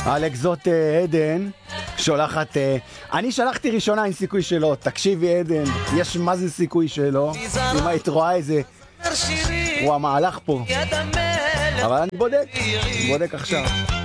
אלכס, זאת עדן שולחת, אני שלחתי ראשונה, אין סיכוי שלא. תקשיבי עדן, יש מה זה סיכוי שלא. אם היית רואה איזה הוא המהלך פה, אבל אני בודק עכשיו.